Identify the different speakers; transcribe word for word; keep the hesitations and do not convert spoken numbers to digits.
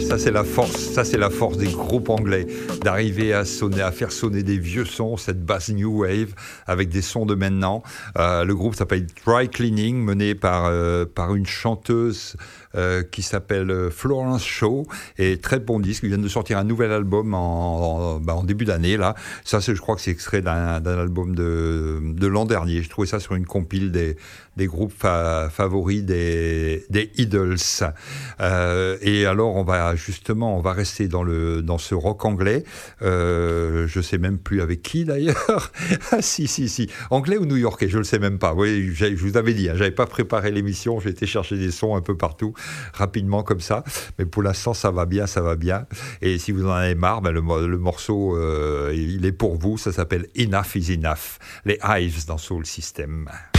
Speaker 1: ça c'est la force, ça c'est la force des groupes anglais, d'arriver à sonner, à faire sonner des vieux sons, cette basse new wave avec des sons de maintenant. Euh, le groupe s'appelle Dry Cleaning, mené par euh, par une chanteuse euh, qui s'appelle Florence Shaw, et très bon disque. Ils viennent de sortir un nouvel album en, en, bah, en début d'année là. Ça, c'est, je crois que c'est extrait d'un, d'un album de de l'an dernier. Je trouvais ça sur une compile des des groupes fa- favoris des des Idols. Euh, et alors, on va justement, on va rester dans le dans ce rock anglais. Euh, je sais même plus avec qui d'ailleurs. Ah si si si, anglais ou new-yorkais, je le sais même pas. Oui, je vous avais dit, hein, j'avais pas préparé l'émission, j'ai été chercher des sons un peu partout, rapidement comme ça. Mais pour l'instant, ça va bien, ça va bien. Et si vous en avez marre, ben le, le morceau, euh, il est pour vous. Ça s'appelle Enough is Enough. Les Hives dans Soul System.